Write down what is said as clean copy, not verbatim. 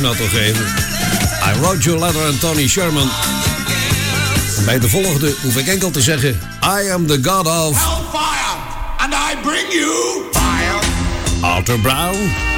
snel te geven. I Wrote Your Letter en Tony Sherman. Bij de volgende hoef ik enkel te zeggen: I am the God of Hellfire, and I bring you fire. Arthur Brown.